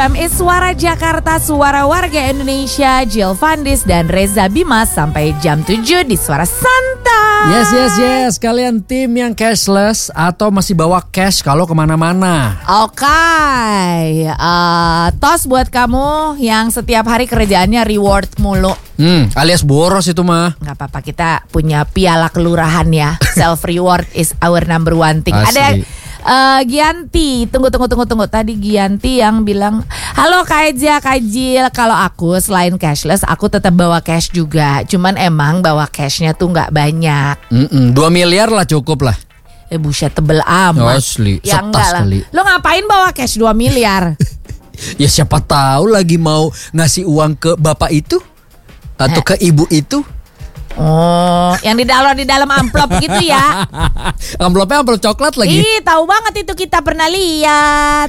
PMI Suara Jakarta, suara warga Indonesia, Jill Fandis dan Reza Bima sampai jam 7 di Suara Santai. Yes. Kalian tim yang cashless atau masih bawa cash kalau kemana-mana? Oke, tos buat kamu yang setiap hari kerjaannya reward mulu. Alias boros itu mah. Gak apa-apa, kita punya piala kelurahan ya. Self reward is our number one thing. Asli. Ada Gianti, tunggu. Tadi Gianti yang bilang, halo Kak Eja, Kak Jil, kalau aku selain cashless, aku tetap bawa cash juga. Cuman emang bawa cashnya tuh gak banyak. 2 miliar lah cukup lah. Buset, tebel amat. Asli, Ya enggak lah. kali. Lo ngapain bawa cash 2 miliar? Ya siapa tahu lagi mau ngasih uang ke bapak itu atau ke ibu itu. Oh, yang di dalam amplop gitu ya. Amplopnya amplop coklat lagi. Ih, tahu banget itu, kita pernah lihat.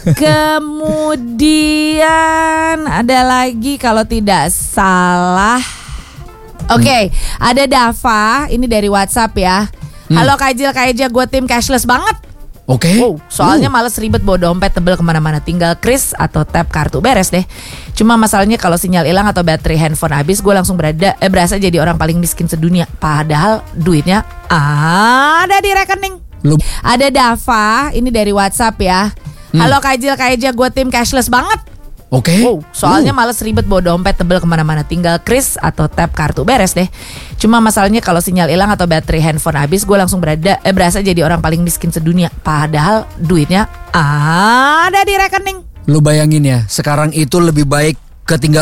Kemudian ada lagi kalau tidak salah. Oke, ada Dava, ini dari WhatsApp ya. Halo Kak Jil, Kak Eja, gue tim cashless banget. Oke. Soalnya males ribet bawa dompet tebel kemana-mana. Tinggal kris atau tap kartu, beres deh. Cuma masalahnya kalau sinyal hilang atau baterai handphone habis, gue langsung berasa jadi orang paling miskin sedunia. Padahal duitnya ada di rekening. Ada Dava, ini dari WhatsApp ya. Halo Kak Jil, Kak Eja, gue tim cashless banget. Oke. Soalnya males ribet bawa dompet tebel kemana-mana. Tinggal kris atau tap kartu, beres deh. Cuma masalahnya kalau sinyal hilang atau baterai handphone habis, gue langsung berasa jadi orang paling miskin sedunia. Padahal duitnya ada di rekening. Lu bayangin ya, sekarang itu lebih baik ketinggalan